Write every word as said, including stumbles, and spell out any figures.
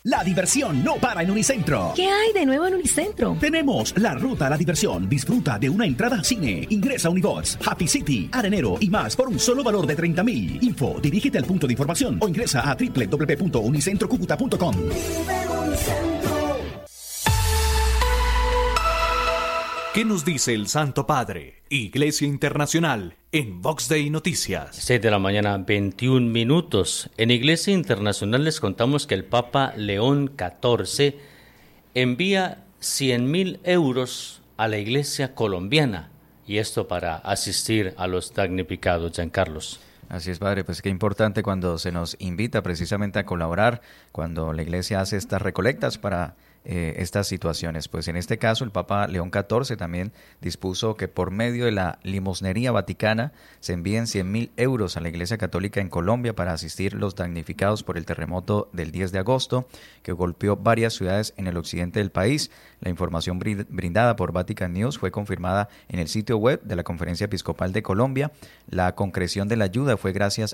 La diversión no para en Unicentro. ¿Qué hay de nuevo en Unicentro? Tenemos la ruta a la diversión. Disfruta de una entrada a cine. Ingresa a Unibox, Happy City, Arenero y más por un solo valor de treinta mil. Info, dirígete al punto de información o ingresa a doble u doble u doble u punto unicentro cúcuta punto com. ¿Qué nos dice el Santo Padre? Iglesia Internacional en Vox Day Noticias. seis de la mañana, veintiún minutos. En Iglesia Internacional les contamos que el Papa León catorce envía cien mil euros a la Iglesia colombiana, y esto para asistir a los damnificados. Giancarlos. Así es, padre, pues qué importante cuando se nos invita precisamente a colaborar, cuando la Iglesia hace estas recolectas para eh, estas situaciones. Pues en este caso el Papa León catorce también dispuso que por medio de la limosnería vaticana se envíen cien mil euros a la Iglesia Católica en Colombia para asistir los damnificados por el terremoto del diez de agosto que golpeó varias ciudades en el occidente del país. La información brindada por Vatican News fue confirmada en el sitio web de la Conferencia Episcopal de Colombia. La concreción de la ayuda fue gracias